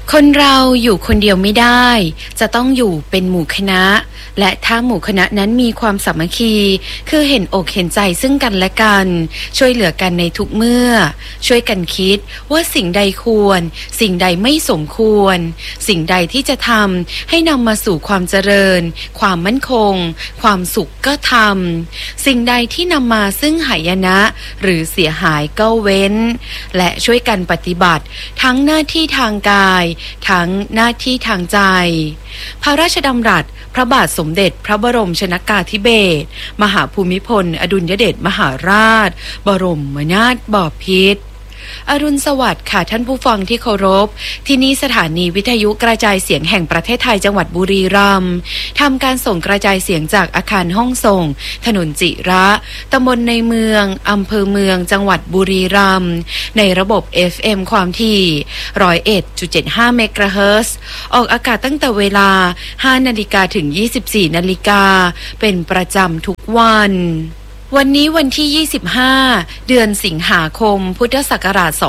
คนเราอยู่คนเดียวไม่ได้จะต้องอยู่เป็นหมู่คณะและถ้าหมู่คณะนั้นมีความสามัคคีคือเห็นอกเห็นใจซึ่งกันและกันช่วยเหลือกันในทุกเมื่อช่วยกันคิดว่าสิ่งใดควรสิ่งใดไม่สมควรสิ่งใดที่จะทำให้นำมาสู่ความเจริญความมั่นคงความสุขก็ทำสิ่งใดที่นำมาซึ่งหายนะหรือเสียหายก็เว้นและช่วยกันปฏิบัติทั้งหน้าที่ทางกายทั้งหน้าที่ทางใจพระราชดำรัสพระบาทสมเด็จพระบรมชนกาธิเบศรมหาภูมิพลอดุลยเดชมหาราชบรมนาถบพิตรอรุณสวัสดิ์ค่ะท่านผู้ฟังที่เคารพที่นี่สถานีวิทยุกระจายเสียงแห่งประเทศไทยจังหวัดบุรีรัมย์ทำการส่งกระจายเสียงจากอาคารห้องส่งถนนจิระตำบลในเมืองอำเภอเมืองจังหวัดบุรีรัมย์ในระบบ FM ความถี่ 101.75 เมกะเฮิรตซ์ออกอากาศตั้งแต่เวลา 5 นาฬิกาถึง 24 นาฬิกาเป็นประจำทุกวันนี้วันที่ 25 เดือนสิงหาคม พุทธศักราช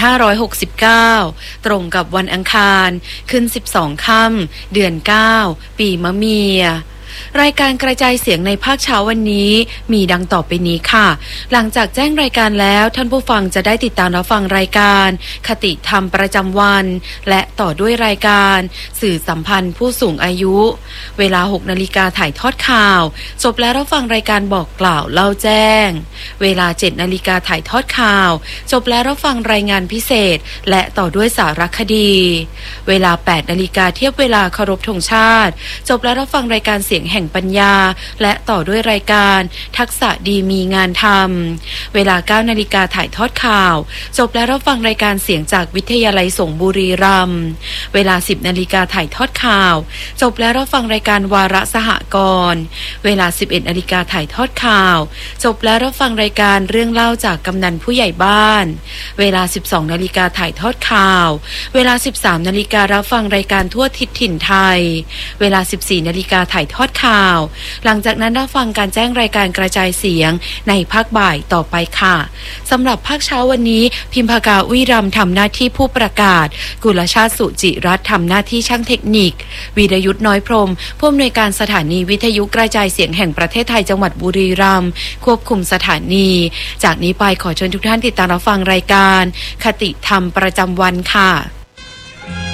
2569 ตรงกับวันอังคารขึ้น 12 ค่ำ เดือน 9 ปีมะเมียรายการกระจายเสียงในภาคเช้าวันนี้มีดังต่อไปนี้ค่ะหลังจากแจ้งรายการแล้วท่านผู้ฟังจะได้ติดตามรับฟังรายการคติธรรมประจำวันและต่อด้วยรายการสื่อสัมพันธ์ผู้สูงอายุเวลา 6 นาฬิกาถ่ายทอดข่าวจบแล้วรับฟังรายการบอกกล่าวเล่าแจ้งเวลา 7 นาฬิกาถ่ายทอดข่าวจบแล้วรับฟังรายงานพิเศษและต่อด้วยสารคดีเวลา 8 นาฬิกาเทียบเวลาเคารพธงชาติจบแล้วรับฟังรายการเสียงแห่งปัญญาและต่อด้วยรายการทักษะดีมีงานทำเวลา 9 นาฬิกาถ่ายทอดข่าวจบแล้วรับฟังรายการเสียงจากวิทยาลัยสงฆ์บุรีรัมย์เวลา 10 นาฬิกาถ่ายทอดข่าวจบแล้วรับฟังรายการวาระสหกรณ์เวลา 11 นาฬิกาถ่ายทอดข่าวจบแล้วรับฟังรายการเรื่องเล่าจากกำนันผู้ใหญ่บ้านเวลา 12 นาฬิกาถ่ายทอดข่าวเวลา 13 นาฬิการับฟังรายการทั่วทิศถิ่นไทยเวลา 14 นาฬิกาถ่ายทอดข่าวหลังจากนั้นรับฟังการแจ้งรายการกระจายเสียงในภาคบ่ายต่อไปค่ะสำหรับภาคเช้าวันนี้พิมพากาวิรัมทำหน้าที่ผู้ประกาศกุลชาติสุจิรัตน์ทำหน้าที่ช่างเทคนิควีรยุทธ์น้อยพรหมผู้อำนวยการสถานีวิทยุกระจายเสียงแห่งประเทศไทยจังหวัดบุรีรัมย์ควบคุมสถานีจากนี้ไปขอเชิญทุกท่านติดตามรับฟังรายการคติธรรมประจำวันค่ะ